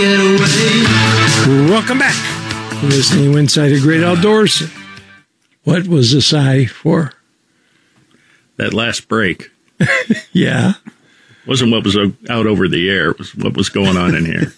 Welcome back. Listening Inside the Great Outdoors. What was the sigh for? That last break. Yeah. Wasn't what was out over the air. It was what was going on in here.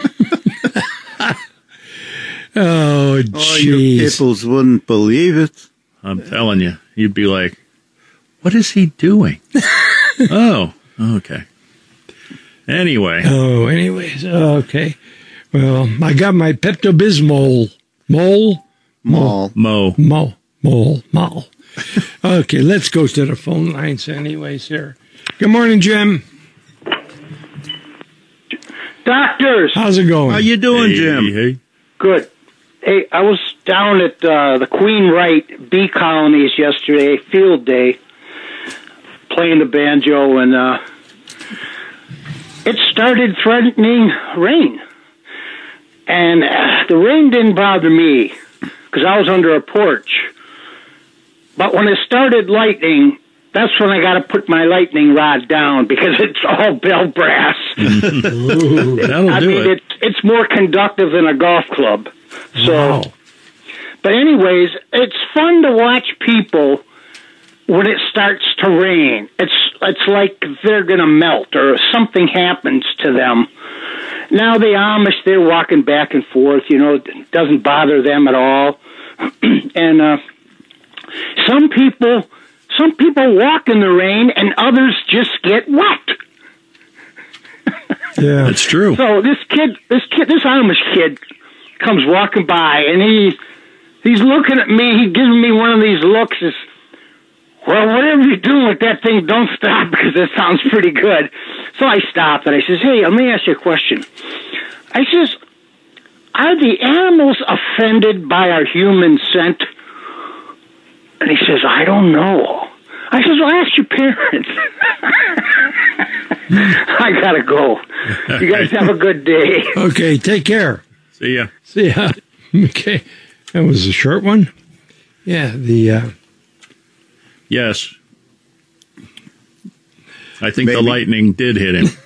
Oh, jeez. You peoples wouldn't believe it. I'm telling you. You'd be like, what is he doing? Oh, okay. Anyway. Oh, anyways. Okay. Well, I got my Pepto-Bismol. Mole. Okay, let's go to the phone lines anyways here. Good morning, Jim. Doctors. How's it going? How you doing, Jim? Hey. Good. Hey, I was down at the Queen Wright bee colonies yesterday, field day, playing the banjo, and it started threatening rain. And the rain didn't bother me because I was under a porch. But when it started lightning, that's when I got to put my lightning rod down because it's all bell brass. Ooh, that'll do it. It's more conductive than a golf club. So, wow. But anyways, it's fun to watch people when it starts to rain. It's like they're going to melt or something happens to them. Now the Amish, they're walking back and forth, it doesn't bother them at all. And some people walk in the rain and others just get wet. Yeah, that's true. So this Amish kid comes walking by and he's looking at me, he gives me one of these looks as, well, whatever you're doing with that thing, don't stop because it sounds pretty good. So I stopped and I says, hey, let me ask you a question. I says, are the animals offended by our human scent? And he says, I don't know. I says, well, ask your parents. I gotta go. You guys have a good day. Okay, take care. See ya. Okay, that was a short one. Yeah, Yes. I think the lightning did hit him.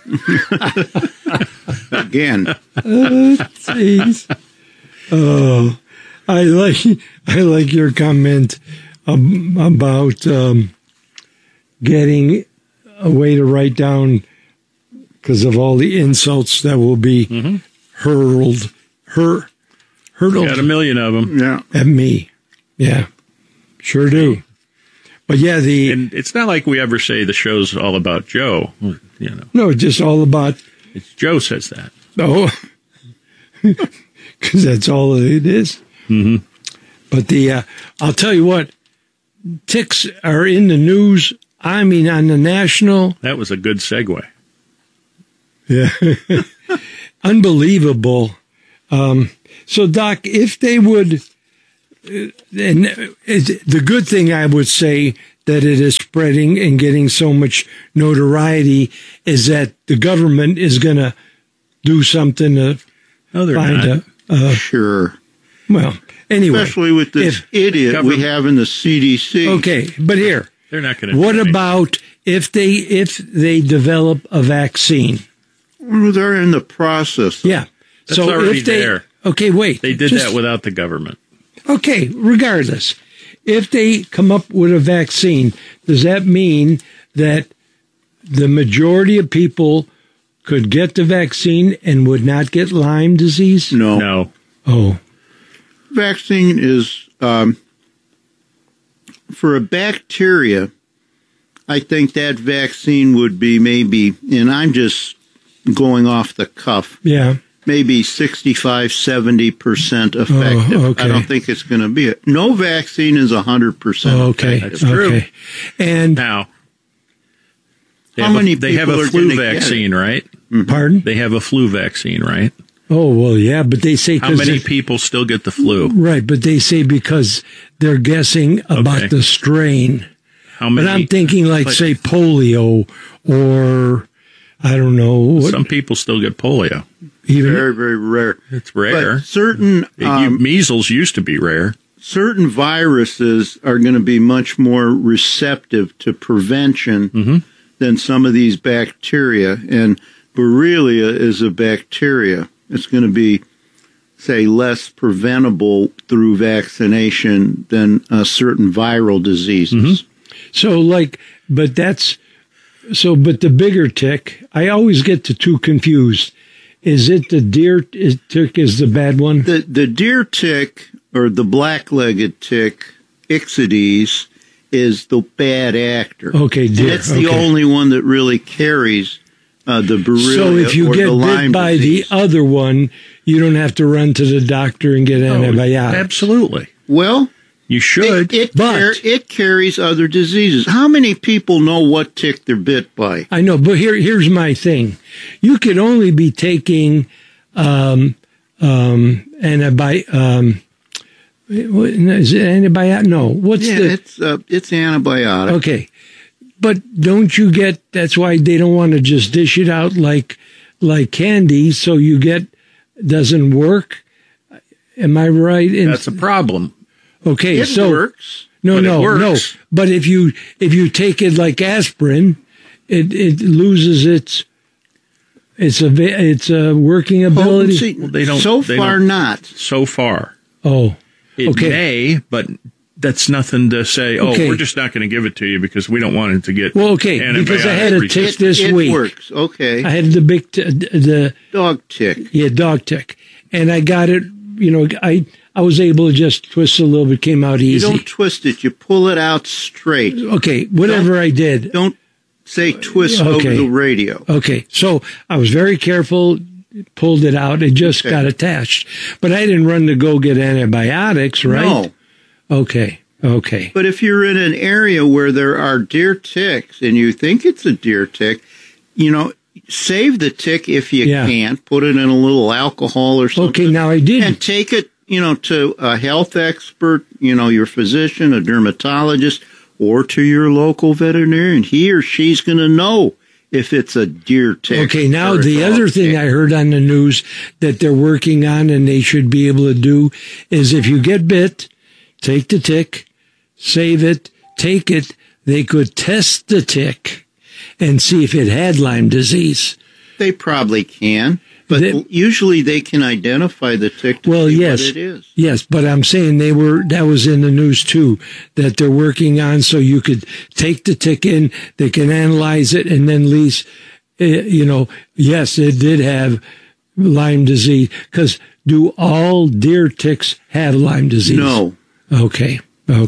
Again. Jeez. Oh, I like your comment about getting a way to write down because of all the insults that will be hurled Got a million of them. at me. Yeah, sure do. But yeah, and it's not like we ever say the show's all about Joe. No, just all about. It's Joe says that. Oh, because that's all it is. Mm-hmm. But I'll tell you what, ticks are in the news. I mean, on the national. That was a good segue. Yeah, unbelievable. So, Doc, if they would. And the good thing I would say that it is spreading and getting so much notoriety is that the government is going to do something to find sure. Well, anyway. Especially with this idiot we have in the CDC. Okay, but here. They're not going to. What about if they develop a vaccine? Well, they're in the process. Yeah. That's so already if they, there. Okay, wait. They did that without the government. Okay, regardless, if they come up with a vaccine, does that mean that the majority of people could get the vaccine and would not get Lyme disease? No. Oh. Vaccine is, for a bacteria, I think that vaccine would be maybe, and I'm just going off the cuff. Yeah. Maybe 65, 70% effective. Oh, okay. I don't think it's going to be it. No vaccine is 100% okay. effective. That's true. Okay. And now, they have a flu vaccine, right? Pardon? They have a flu vaccine, right? Oh, well, yeah, but they say... How many people still get the flu? Right, but they say because they're guessing about the strain. How many? But I'm thinking say polio or, I don't know. Some people still get polio. Even very, very rare. It's rare. But certain... measles used to be rare. Certain viruses are going to be much more receptive to prevention than some of these bacteria. And Borrelia is a bacteria. It's going to be, say, less preventable through vaccination than certain viral diseases. So, but the bigger tick, I always get the two confused. Is it the deer tick is the bad one? The deer tick, or the black-legged tick, Ixodes, is the bad actor. Okay, deer. And it's the only one that really carries the Borrelia So if you or get the Lyme bit by disease. the other one, you don't have to run to the doctor and get antibiotics. Absolutely. Well, You should. it carries other diseases. How many people know what tick they're bit by? I know, but here's my thing. You could only be taking is it antibiotic? No. It's antibiotic. Okay. But don't you get, that's why they don't want to just dish it out like candy, so you get, doesn't work. Am I right? That's a problem. Okay, It works. No. But if you take it like aspirin, it loses its working ability. Potency? Well, they don't. So they far, don't- not. So far. Oh, It okay. may, but that's nothing to say, Okay. we're just not going to give it to you because we don't want it to get Well, okay, because I had a antibiotic tick resistance. this It week. works. Okay. I had the big, the Dog tick. dog tick, and I got it. I was able to just twist a little bit, came out You easy. don't twist it. You pull it out straight. Okay, whatever I did. Don't say twist Okay. over the radio. Okay, so I was very careful, pulled it out, it just Okay. got attached. But I didn't run to go get antibiotics, right? No. Okay. But if you're in an area where there are deer ticks and you think it's a deer tick, save the tick if you Yeah. can. Put it in a little alcohol or something. Okay, now I did. And take it, to a health expert, your physician, a dermatologist, or to your local veterinarian. He or she's going to know if it's a deer tick. Okay, now or a the dog other thing tick. I heard on the news that they're working on and they should be able to do is if you get bit, take the tick, save it, take it, they could test the tick and see if it had Lyme disease. They probably can, but usually they can identify the tick to see Yes. what it is. Yes, but I'm saying that was in the news too, that they're working on so you could take the tick in, they can analyze it, and then at least, yes, it did have Lyme disease. Because do all deer ticks have Lyme disease? No. Okay,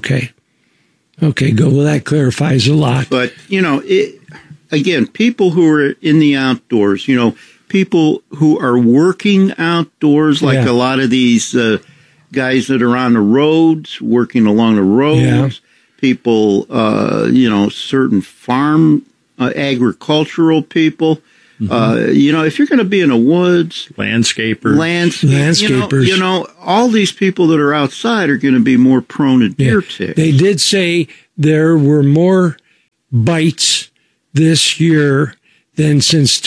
good. Well, that clarifies a lot. But, again, people who are in the outdoors, people who are working outdoors, like Yeah. a lot of these guys that are on the roads, working along the roads, Yeah. people, certain farm, agricultural people. If you're going to be in the woods, Landscaper. Landscapers. All these people that are outside are going to be more prone to deer ticks. They did say there were more bites this year than since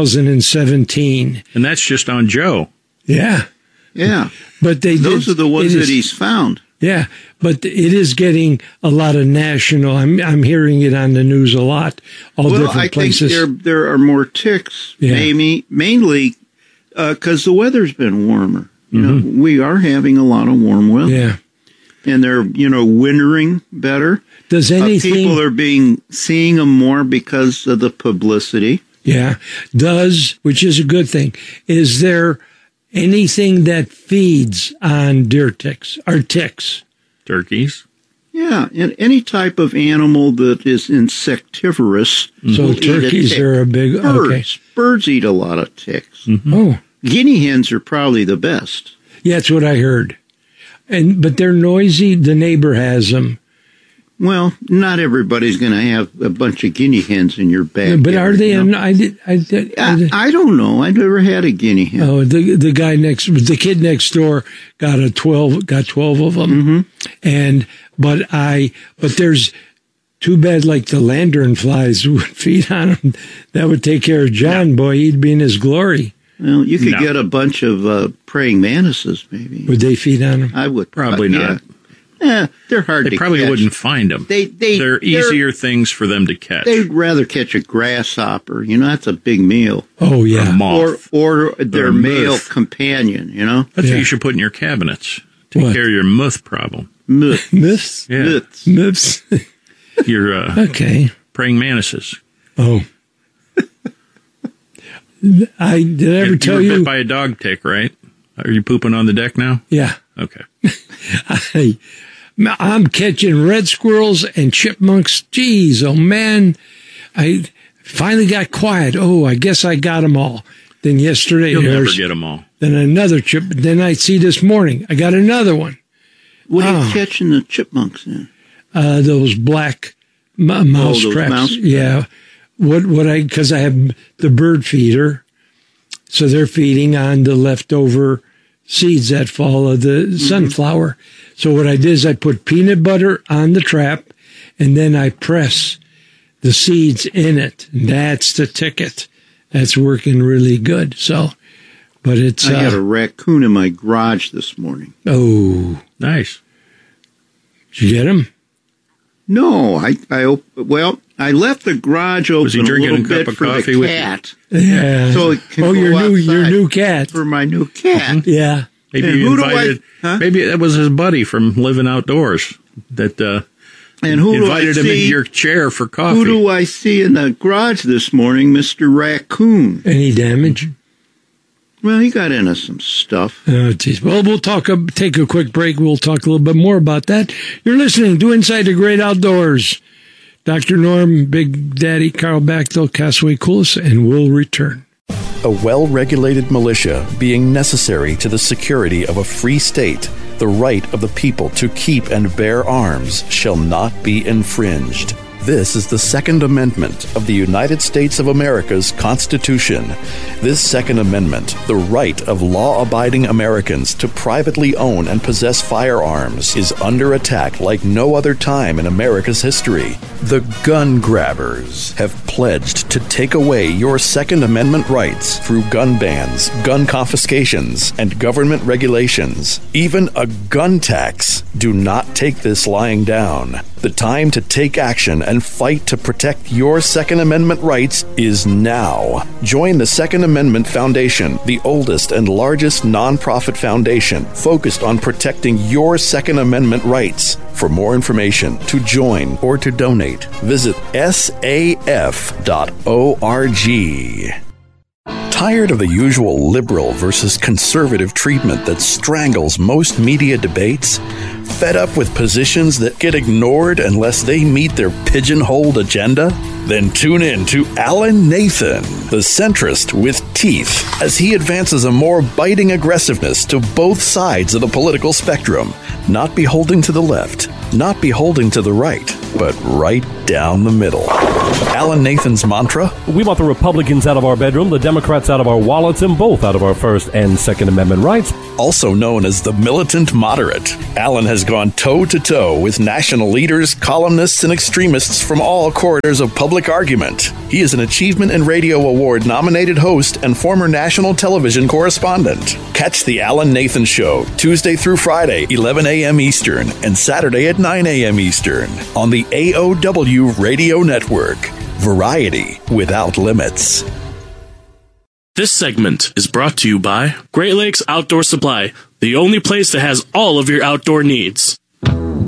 2017. And that's just on Joe. Yeah. Yeah. But Those are the ones that he's found. Yeah, but it is getting a lot of national. I'm hearing it on the news a lot, all different places. I think there are more ticks, Yeah. mainly because the weather's been warmer. We are having a lot of warm weather. Yeah. And they're, wintering better. Does anything? People are seeing them more because of the publicity. Yeah. Which is a good thing. Is there anything that feeds on deer ticks or ticks? Turkeys. Yeah, and any type of animal that is insectivorous. So will eat a turkeys tick. are a big. Okay. Birds eat a lot of ticks. Oh, Guinea hens are probably the best. yeah, that's what I heard. But they're noisy. The neighbor has them. Well, not everybody's going to have a bunch of guinea hens in your backyard. But are they? you know? I don't know. I've never had a guinea hen. Oh, the kid next door got 12 of them, but there's too bad. Like the lantern flies would feed on them. That would take care of John. Boy, he'd be in his glory. Well, you could No. get a bunch of praying mantises, maybe. Would they feed on them? I would Probably not. They're hard They to probably catch. wouldn't find them. They're easier things for them to catch. They'd rather catch a grasshopper. That's a big meal. Oh, Or a yeah. moth. Or their a male moth. companion, That's Yeah. what you should put in your cabinets. Take What? care of your moth problem. Myth. Myths? Yeah. Myths. Myths? Your Okay. praying mantises. Oh. Did I ever You tell were you? bit by a dog tick, right? Are you pooping on the deck now? Yeah. Okay. I'm catching red squirrels and chipmunks. Jeez, oh man. I finally got quiet. Oh, I guess I got them all. Then yesterday, You'll never there's get them all. then another chip. Then I see this morning, I got another one. What are Oh. you catching the chipmunks in? Those black mouse those traps. mouse traps. Yeah. Because I have the bird feeder. So they're feeding on the leftover seeds that fall of the sunflower. So what I did is I put peanut butter on the trap and then I press the seeds in it. And that's the ticket. That's working really good. So, but it's, I got a raccoon in my garage this morning. oh, Nice. did you get him? No, I left the garage open Was he a drinking little a cup bit of for coffee the with you? cat. Yeah. So it can oh, go your outside. new cat. For my new cat. Yeah. Maybe And you who do I- invited. huh? Maybe that was his buddy from living outdoors that And who do I invited him into see? your chair for coffee. Who do I see in the garage this morning? Mr. Raccoon. Any damage? Well, he got into some stuff. Oh, geez. Well, we'll take a quick break. We'll talk a little bit more about that. You're listening to Inside the Great Outdoors. Dr. Norm, Big Daddy, Carl Bachtel, Castaway Coolest, and we'll return. A well-regulated militia being necessary to the security of a free state, the right of the people to keep and bear arms shall not be infringed. This is the Second Amendment of the United States of America's Constitution. This Second Amendment, the right of law-abiding Americans to privately own and possess firearms, is under attack like no other time in America's history. The gun grabbers have pledged to take away your Second Amendment rights through gun bans, gun confiscations, and government regulations. Even a gun tax. Do not take this lying down. The time to take action and fight to protect your Second Amendment rights is now. Join the Second Amendment Foundation, the oldest and largest nonprofit foundation focused on protecting your Second Amendment rights. For more information, to join, or to donate, visit saf.org. Tired of the usual liberal versus conservative treatment that strangles most media debates? Fed up with positions that get ignored unless they meet their pigeonholed agenda? Then tune in to Alan Nathan, the centrist with teeth, as he advances a more biting aggressiveness to both sides of the political spectrum, not beholding to the left, not beholding to the right, but right down the middle. Alan Nathan's mantra? We want the Republicans out of our bedroom, the Democrats out of our wallets, and both out of our First and Second Amendment rights. Also known as the militant moderate, Alan has gone toe-to-toe with national leaders, columnists, and extremists from all corridors of public argument. He is an Achievement in Radio Award-nominated host and former national television correspondent. Catch The Alan Nathan Show, Tuesday through Friday, 11 a.m. Eastern, and Saturday at 9 a.m. Eastern, on the AOW Radio Network. Variety without limits. This segment is brought to you by Great Lakes Outdoor Supply, the only place that has all of your outdoor needs.